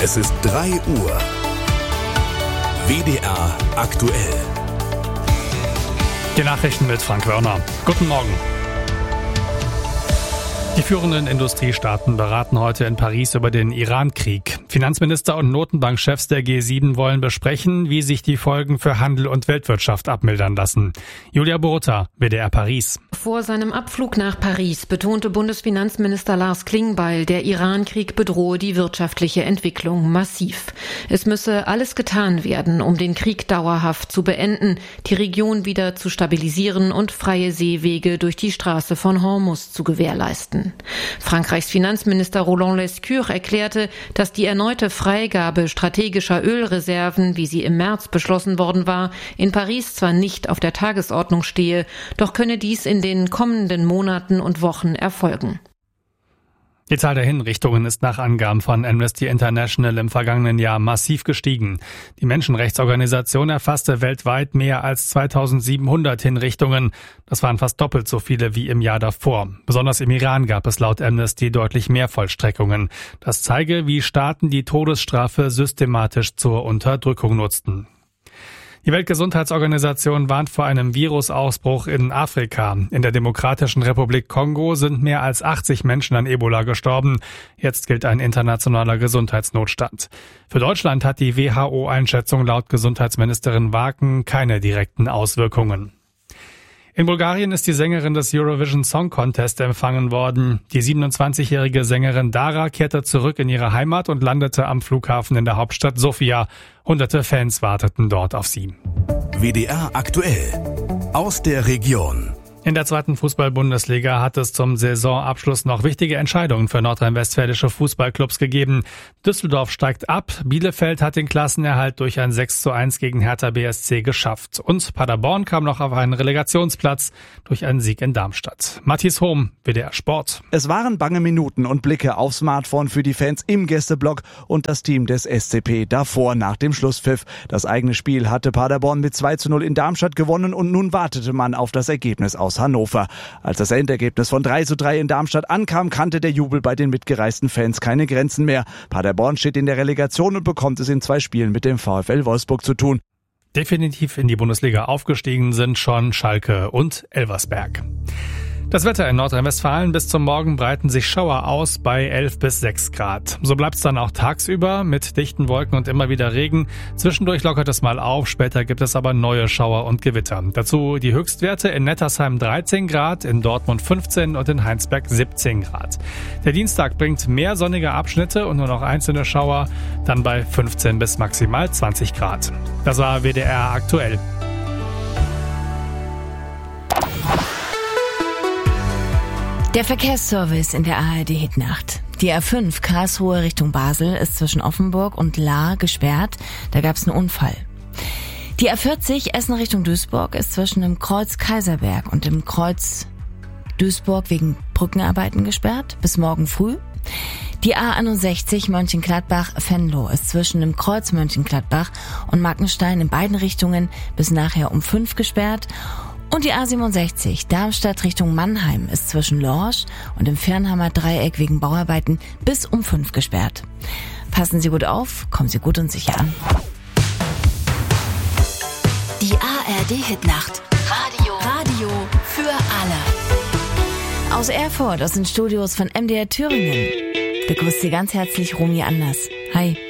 Es ist 3 Uhr. WDR aktuell. Die Nachrichten mit Frank Wörner. Guten Morgen. Die führenden Industriestaaten beraten heute in Paris über den Iran-Krieg. Finanzminister und Notenbankchefs der G7 wollen besprechen, wie sich die Folgen für Handel und Weltwirtschaft abmildern lassen. Julia Borota, WDR Paris. Vor seinem Abflug nach Paris betonte Bundesfinanzminister Lars Klingbeil, der Iran-Krieg bedrohe die wirtschaftliche Entwicklung massiv. Es müsse alles getan werden, um den Krieg dauerhaft zu beenden, die Region wieder zu stabilisieren und freie Seewege durch die Straße von Hormuz zu gewährleisten. Frankreichs Finanzminister Roland Lescure erklärte, dass die erneute Freigabe strategischer Ölreserven, wie sie im März beschlossen worden war, in Paris zwar nicht auf der Tagesordnung stehe, doch könne dies in den kommenden Monaten und Wochen erfolgen. Die Zahl der Hinrichtungen ist nach Angaben von Amnesty International im vergangenen Jahr massiv gestiegen. Die Menschenrechtsorganisation erfasste weltweit mehr als 2700 Hinrichtungen. Das waren fast doppelt so viele wie im Jahr davor. Besonders im Iran gab es laut Amnesty deutlich mehr Vollstreckungen. Das zeige, wie Staaten die Todesstrafe systematisch zur Unterdrückung nutzten. Die Weltgesundheitsorganisation warnt vor einem Virusausbruch in Afrika. In der Demokratischen Republik Kongo sind mehr als 80 Menschen an Ebola gestorben. Jetzt gilt ein internationaler Gesundheitsnotstand. Für Deutschland hat die WHO-Einschätzung laut Gesundheitsministerin Waken keine direkten Auswirkungen. In Bulgarien ist die Sängerin des Eurovision Song Contest empfangen worden. Die 27-jährige Sängerin Dara kehrte zurück in ihre Heimat und landete am Flughafen in der Hauptstadt Sofia. Hunderte Fans warteten dort auf sie. WDR aktuell. Aus der Region. In der 2. Fußball-Bundesliga hat es zum Saisonabschluss noch wichtige Entscheidungen für nordrhein-westfälische Fußballclubs gegeben. Düsseldorf steigt ab, Bielefeld hat den Klassenerhalt durch ein 6:1 gegen Hertha BSC geschafft. Und Paderborn kam noch auf einen Relegationsplatz durch einen Sieg in Darmstadt. Matthias Hohm, WDR Sport. Es waren bange Minuten und Blicke aufs Smartphone für die Fans im Gästeblock und das Team des SCP davor nach dem Schlusspfiff. Das eigene Spiel hatte Paderborn mit 2:0 in Darmstadt gewonnen und nun wartete man auf das Ergebnis aus Hannover. Als das Endergebnis von 3:3 in Darmstadt ankam, kannte der Jubel bei den mitgereisten Fans keine Grenzen mehr. Paderborn steht in der Relegation und bekommt es in 2 Spielen mit dem VfL Wolfsburg zu tun. Definitiv in die Bundesliga aufgestiegen sind schon Schalke und Elversberg. Das Wetter in Nordrhein-Westfalen: bis zum Morgen breiten sich Schauer aus bei 11 bis 6 Grad. So bleibt es dann auch tagsüber mit dichten Wolken und immer wieder Regen. Zwischendurch lockert es mal auf, später gibt es aber neue Schauer und Gewitter. Dazu die Höchstwerte: in Nettersheim 13 Grad, in Dortmund 15 und in Heinsberg 17 Grad. Der Dienstag bringt mehr sonnige Abschnitte und nur noch einzelne Schauer, dann bei 15 bis maximal 20 Grad. Das war WDR aktuell. Der Verkehrsservice in der ARD-Hitnacht. Die A5 Karlsruhe Richtung Basel ist zwischen Offenburg und Lahr gesperrt. Da gab es einen Unfall. Die A40 Essen Richtung Duisburg ist zwischen dem Kreuz Kaiserberg und dem Kreuz Duisburg wegen Brückenarbeiten gesperrt bis morgen früh. Die A61 Mönchengladbach-Venlo ist zwischen dem Kreuz Mönchengladbach und Markenstein in beiden Richtungen bis nachher um 5 gesperrt. Und die A67 Darmstadt Richtung Mannheim ist zwischen Lorsch und dem Firnhammer Dreieck wegen Bauarbeiten bis um 5 gesperrt. Passen Sie gut auf, kommen Sie gut und sicher an. Die ARD-Hitnacht. Radio für alle. Aus Erfurt, aus den Studios von MDR Thüringen, begrüßt Sie ganz herzlich Romy Anders. Hi.